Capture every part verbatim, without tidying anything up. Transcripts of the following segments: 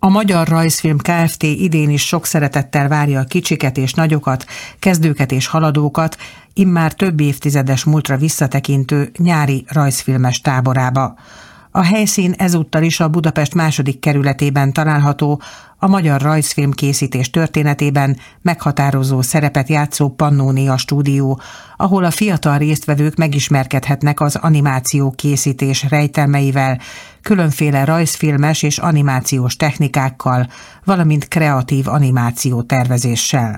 A Magyar Rajzfilm Kft. Idén is sok szeretettel várja a kicsiket és nagyokat, kezdőket és haladókat, immár több évtizedes múltra visszatekintő nyári rajzfilmes táborába. A helyszín ezúttal is a Budapest második kerületében található, a magyar rajzfilm készítés történetében meghatározó szerepet játszó Pannónia stúdió, ahol a fiatal résztvevők megismerkedhetnek az animáció készítés rejtelmeivel, különféle rajzfilmes és animációs technikákkal, valamint kreatív animáció tervezéssel.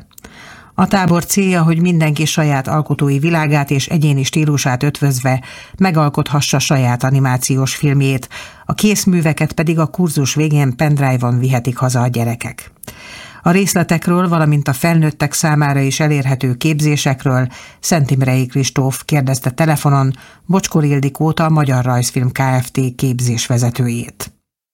A tábor célja, hogy mindenki saját alkotói világát és egyéni stílusát ötvözve megalkothassa saját animációs filmjét, a készműveket pedig a kurzus végén pendrive-on vihetik haza a gyerekek. A részletekről, valamint a felnőttek számára is elérhető képzésekről Szent Imrei Kristóf kérdezte telefonon Bocskor Ildikót, a Magyar Rajzfilm Kft. Képzésvezetőjét.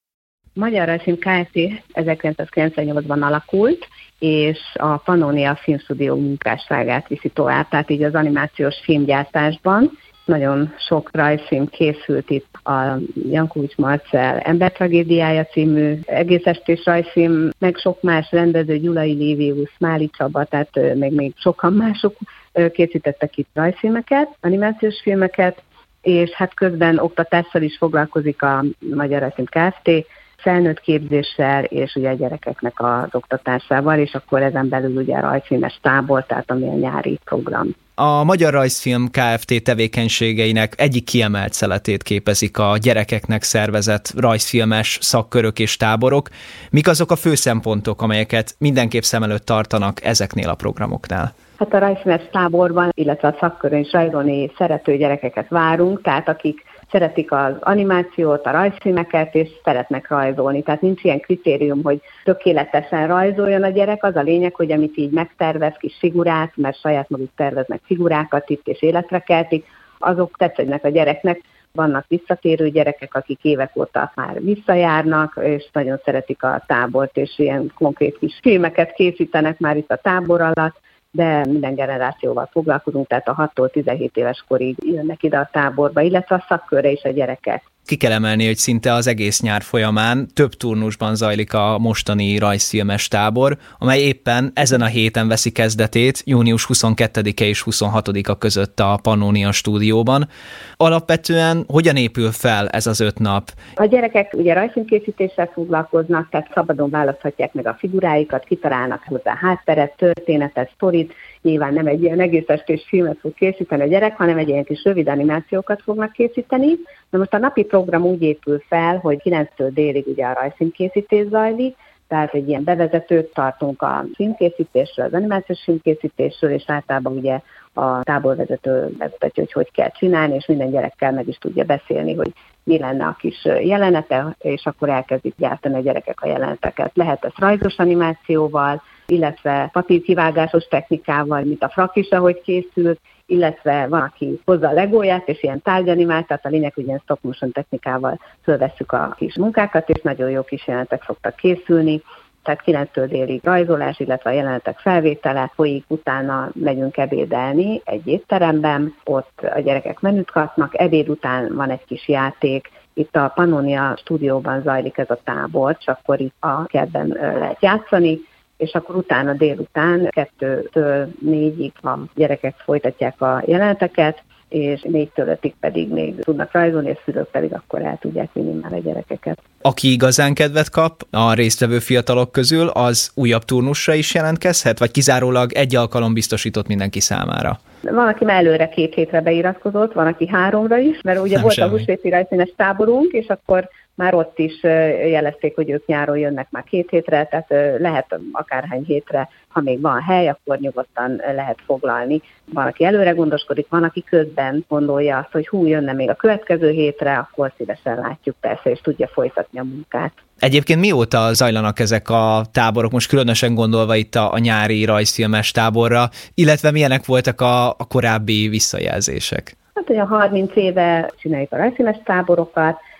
Magyar Rajzfilm Kft. ezerkilencszázkilencvennyolcban alakult, és a Pannónia Filmstúdió munkásságát viszi tovább, tehát így az animációs filmgyártásban. Nagyon sok rajzfilm készült itt, a Jankovics Marcell Embertragédiája című egész estés rajzfilm, meg sok más rendező, Gyulai Lévius, Máli Csaba, tehát még, még sokan mások készítettek itt rajzfilmeket, animációs filmeket, és hát közben oktatással is foglalkozik a Magyar Rajzfilm Kft., felnőtt képzéssel és ugye a gyerekeknek az oktatásával, és akkor ezen belül ugye a rajzfilmes tábor, tehát ami a nyári program. A Magyar Rajzfilm Kft. Tevékenységeinek egyik kiemelt szeletét képezik a gyerekeknek szervezett rajzfilmes szakkörök és táborok. Mik azok a fő szempontok, amelyeket mindenképp szem előtt tartanak ezeknél a programoknál? Hát a rajzfilmes táborban, illetve a szakkörön is rajzolni szerető gyerekeket várunk, tehát akik szeretik az animációt, a rajzfilmeket, és szeretnek rajzolni. Tehát nincs ilyen kritérium, hogy tökéletesen rajzoljon a gyerek. Az a lényeg, hogy amit így megtervez kis figurát, mert saját maguk terveznek figurákat itt, és életre keltik, azok tetszednek a gyereknek. Vannak visszatérő gyerekek, akik évek óta már visszajárnak, és nagyon szeretik a tábort, és ilyen konkrét kis filmeket készítenek már itt a tábor alatt, de minden generációval foglalkozunk, tehát a hattól tizenhét éves korig jönnek ide a táborba, illetve a szakkörre is a gyerekek. Ki kell emelni, hogy szinte az egész nyár folyamán több turnusban zajlik a mostani rajzfilmes tábor, amely éppen ezen a héten veszi kezdetét, június huszonkettedike és huszonhatodika között a Pannónia stúdióban. Alapvetően hogyan épül fel ez az öt nap? A gyerekek ugye rajzfilmkészítéssel foglalkoznak, tehát szabadon választhatják meg a figuráikat, kitalálnak hozzá hátteret, történetet, sztorit. Nyilván nem egy ilyen egész estés filmet fog készíteni a gyerek, hanem egy ilyen kis rövid animációkat fognak készíteni. Na most a napi program úgy épül fel, hogy kilenctől délig ugye a rajzfilmkészítés zajlik, tehát egy ilyen bevezetőt tartunk a filmkészítésről, az animációs filmkészítésről, és általában ugye a táborvezető bemutatja, hogy hogy kell csinálni, és minden gyerekkel meg is tudja beszélni, hogy mi lenne a kis jelenete, és akkor elkezdik gyártani a gyerekek a jeleneteket. Lehet ez rajzos animációval, illetve papírkivágásos technikával, mint a frak is, ahogy készült, illetve van, aki hozza a legóját, és ilyen tárgyanimált, tehát a lényeg, hogy ilyen stop motion technikával fölvesszük a kis munkákat, és nagyon jó kis jelenetek szoktak készülni. Tehát kilenctől délig rajzolás, illetve a jelenetek felvétele folyik, utána megyünk ebédelni egy étteremben, ott a gyerekek menüt kapnak, ebéd után van egy kis játék. Itt a Pannónia stúdióban zajlik ez a tábor, csak akkor itt a kertben lehet játszani, és akkor utána délután kettőtől négyig a gyerekek folytatják a jeleneteket, és négytől ötig pedig még tudnak rajzolni, és szülők pedig akkor el tudják vinni már a gyerekeket. Aki igazán kedvet kap a résztvevő fiatalok közül, az újabb turnusra is jelentkezhet, vagy kizárólag egy alkalom biztosított mindenki számára? Van, aki már előre két hétre beiratkozott, van, aki háromra is, mert ugye Nem volt semmi. a húsvéti rajzfilmes táborunk, és akkor már ott is jelezték, hogy ők nyáron jönnek már két hétre, tehát lehet akárhány hétre, ha még van hely, akkor nyugodtan lehet foglalni. Van, aki előre gondoskodik, van, aki közben gondolja azt, hogy hú, jönne még a következő hétre, akkor szívesen látjuk persze, és tudja folytatni a munkát. Egyébként mióta zajlanak ezek a táborok, most különösen gondolva itt a, a nyári rajzfilmes táborra, illetve milyenek voltak a, a korábbi visszajelzések? Hát, hogy a harminc éve csináljuk a rajzfilmes táborokat,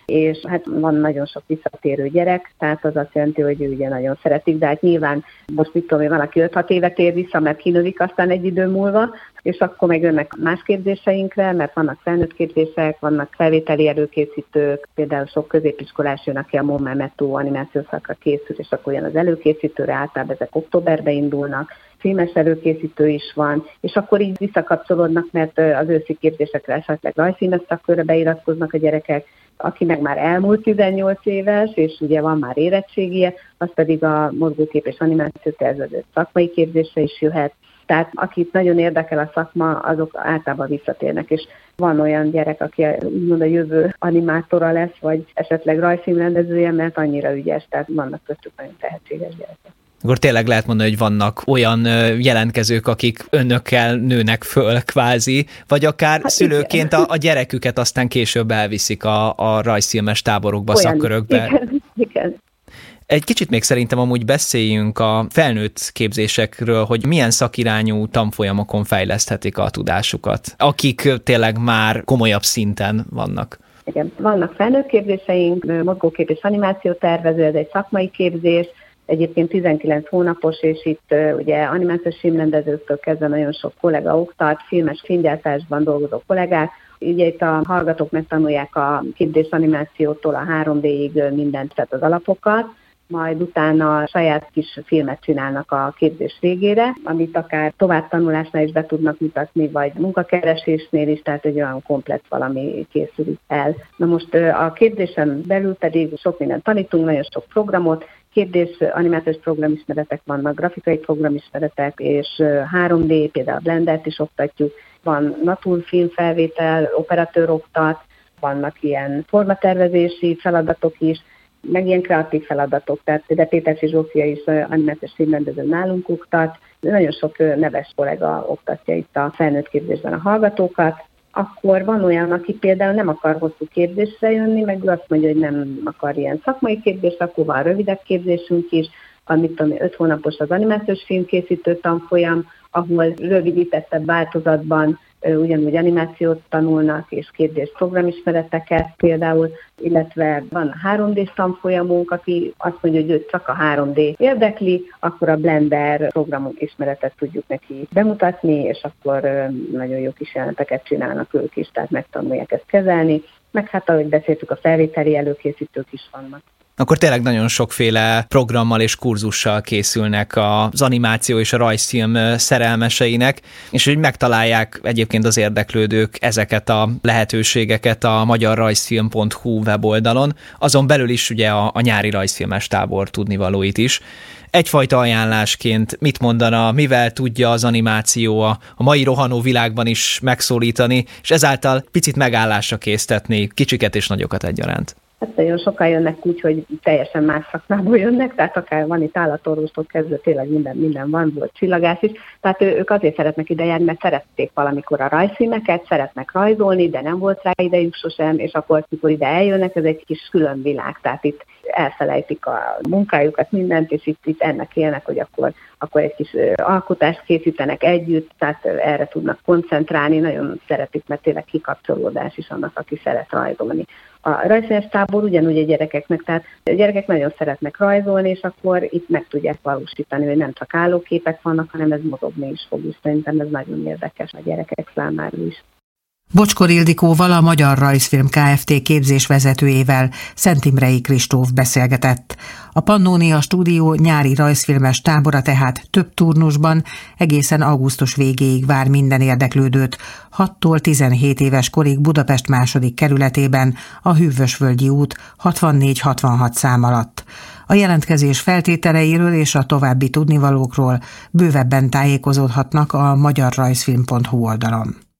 és hát van nagyon sok visszatérő gyerek, tehát az azt jelenti, hogy ő ugye nagyon szeretik, de hát nyilván most mit tudom én, valaki öt-hat éve tér vissza, mert kinövik aztán egy idő múlva, és akkor meg jönnek más képzéseinkre, mert vannak felnőtt képzések, vannak felvételi előkészítők, például sok középiskolás jön, aki a Momentum animációs szakra készül, és akkor jön az előkészítőre, általában ezek októberben indulnak, filmes előkészítő is van, és akkor így visszakapcsolódnak, mert az őszi képzésekre esetleg rajzfilmes szakkörre beiratkoznak a gyerekek, aki meg már elmúlt tizennyolc éves, és ugye van már érettségie, az pedig a mozgókép és animáció tervező szakmai képzésre is jöhet. Tehát akit nagyon érdekel a szakma, azok általában visszatérnek, és van olyan gyerek, aki úgymond a jövő animátora lesz, vagy esetleg rajzfilmrendezője, mert annyira ügyes, tehát vannak köztük nagyon tehetséges gyerekek. Akkor tényleg lehet mondani, hogy vannak olyan jelentkezők, akik önökkel nőnek föl kvázi, vagy akár hát szülőként a, a gyereküket aztán később elviszik a, a rajzfilmes táborokba, olyan, szakkörökbe. Igen, igen. Egy kicsit még szerintem amúgy beszéljünk a felnőtt képzésekről, hogy milyen szakirányú tanfolyamokon fejleszthetik a tudásukat, akik tényleg már komolyabb szinten vannak. Igen, vannak felnőtt képzéseink, mozgókép és animációtervező, ez egy szakmai képzés, egyébként tizenkilenc hónapos, és itt uh, ugye animációs filmrendezőktől kezdve nagyon sok kollega oktat, filmes filmgyártásban dolgozó kollégák. Ugye itt a hallgatók megtanulják a képzés animációtól a három dé-ig mindent, tehát az alapokat, majd utána saját kis filmet csinálnak a képzés végére, amit akár továbbtanulásnál is be tudnak mutatni, vagy munkakeresésnél is, tehát egy olyan komplett valami készül el. Na most a képzésen belül pedig sok mindent tanítunk, nagyon sok programot, képzés, animációs programismeretek vannak, grafikai programismeretek, és három dé, például a Blendert is oktatjuk, van naturfilmfelvétel, operatőr oktat, vannak ilyen formatervezési feladatok is, meg ilyen kreatív feladatok, tehát de Péterfi Zsófia is animációs filmrendező nálunk oktat, nagyon sok neves kollega oktatja itt a felnőtt képzésben a hallgatókat. Akkor van olyan, aki például nem akar hosszú képzésre jönni, meg ő azt mondja, hogy nem akar ilyen szakmai képzést, akkor van rövidebb képzésünk is, amit tudom, öt hónapos az animációs filmkészítő tanfolyam, ahol rövidítettebb változatban ugyanúgy animációt tanulnak, és képzés programismereteket például, illetve van a három dé tanfolyamunk, aki azt mondja, hogy őt csak a három dé érdekli, akkor a Blender programok ismeretet tudjuk neki bemutatni, és akkor nagyon jó kis jeleneteket csinálnak ők is, tehát megtanulják ezt kezelni, meg hát ahogy beszéltük, a felvételi előkészítők is vannak. Akkor tényleg nagyon sokféle programmal és kurzussal készülnek az animáció és a rajzfilm szerelmeseinek, és hogy megtalálják egyébként az érdeklődők ezeket a lehetőségeket a magyar rajzfilm pont hu weboldalon, azon belül is ugye a, a nyári rajzfilmes tábor tudnivalóit is. Egyfajta ajánlásként mit mondana, mivel tudja az animáció a, a mai rohanó világban is megszólítani, és ezáltal picit megállásra késztetni kicsiket és nagyokat egyaránt? Hát nagyon sokan jönnek úgy, hogy teljesen más szakmából jönnek, tehát akár van itt állatorvostól kezdve, tényleg minden, minden van, volt csillagász is. Tehát ő, ők azért szeretnek ide járni, mert szerették valamikor a rajzfilmeket, szeretnek rajzolni, de nem volt rá idejük sosem, és akkor, mikor ide eljönnek, ez egy kis külön világ, tehát itt elfelejtik a munkájukat, mindent, és itt, itt ennek élnek, hogy akkor, akkor egy kis alkotást készítenek együtt, tehát erre tudnak koncentrálni, nagyon szeretik, mert tényleg kikapcsolódás is annak, aki szeret rajzolni. A rajzfilmes tábor ugyanúgy a gyerekeknek, tehát a gyerekek nagyon szeretnek rajzolni, és akkor itt meg tudják valósítani, hogy nem csak állóképek vannak, hanem ez mozogni is fog, és szerintem ez nagyon érdekes a gyerekek számára is. Bocskor Ildikóval, a Magyar Rajzfilm Kft. Képzésvezetőjével, Szent Imrei Kristóf beszélgetett. A Pannónia Stúdió nyári rajzfilmes tábora tehát több turnusban egészen augusztus végéig vár minden érdeklődőt, hattól tizenhét éves korig Budapest második kerületében, a Hűvösvölgyi út hatvannégy hatvanhat szám alatt. A jelentkezés feltételeiről és a további tudnivalókról bővebben tájékozódhatnak a magyar rajzfilm pont hu oldalon.